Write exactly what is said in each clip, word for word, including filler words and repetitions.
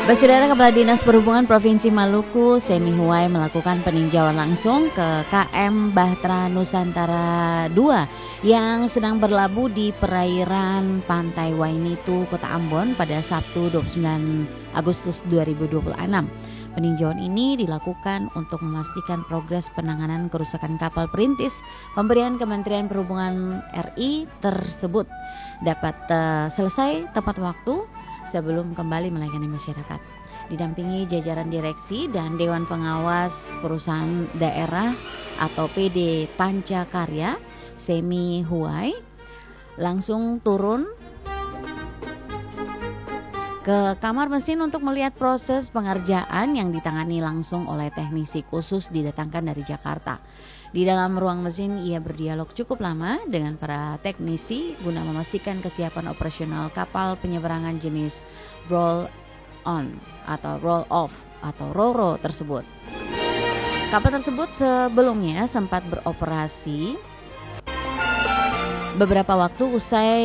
Saudara, Kepala Dinas Perhubungan Provinsi Maluku, Semi Huai, melakukan peninjauan langsung ke K M Bahtera Nusantara dua yang sedang berlabuh di perairan Pantai Wainitu, Kota Ambon pada Sabtu dua puluh sembilan Agustus dua ribu dua puluh enam. Peninjauan ini dilakukan untuk memastikan progres penanganan kerusakan kapal perintis pemberian Kementerian Perhubungan R I tersebut dapat uh, selesai tepat waktu sebelum kembali melayani masyarakat. Didampingi jajaran direksi dan Dewan Pengawas Perusahaan Daerah atau P D Pancakarya, Semi Huai langsung turun ke kamar mesin untuk melihat proses pengerjaan yang ditangani langsung oleh teknisi khusus didatangkan dari Jakarta. Di dalam ruang mesin ia berdialog cukup lama dengan para teknisi guna memastikan kesiapan operasional kapal penyeberangan jenis roll on atau roll off atau Roro tersebut. Kapal tersebut sebelumnya sempat beroperasi beberapa waktu usai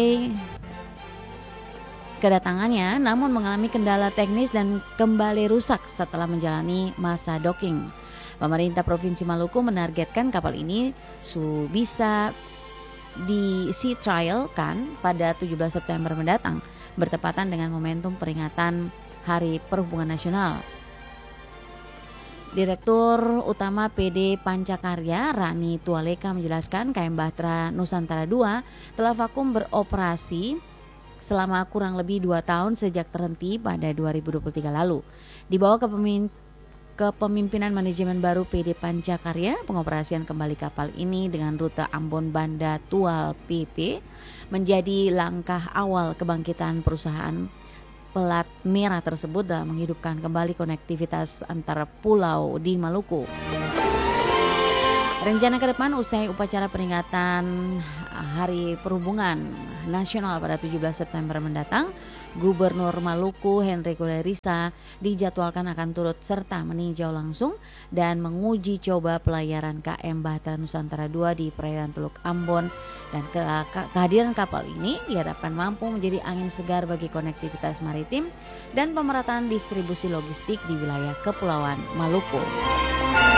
kedatangannya, namun mengalami kendala teknis dan kembali rusak setelah menjalani masa docking. Pemerintah Provinsi Maluku menargetkan kapal ini su bisa di sea trial kan pada tujuh belas September mendatang, bertepatan dengan momentum peringatan Hari Perhubungan Nasional. Direktur Utama P D Pancakarya, Rani Tualeka, menjelaskan K M Bahtera Nusantara dua telah vakum beroperasi selama kurang lebih dua tahun sejak terhenti pada dua ribu dua puluh tiga lalu. Di bawah kepemimpinan Kepemimpinan manajemen baru P D Pancakarya, pengoperasian kembali kapal ini dengan rute Ambon Banda Tual P P menjadi langkah awal kebangkitan perusahaan pelat merah tersebut dalam menghidupkan kembali konektivitas antara pulau di Maluku. Rencana ke depan usai upacara peringatan Hari Perhubungan Nasional pada tujuh belas September mendatang, Gubernur Maluku Henry Kulerisa dijadwalkan akan turut serta meninjau langsung dan menguji coba pelayaran K M Bahtera Nusantara dua di perairan Teluk Ambon, dan ke kehadiran kapal ini diharapkan mampu menjadi angin segar bagi konektivitas maritim dan pemerataan distribusi logistik di wilayah Kepulauan Maluku.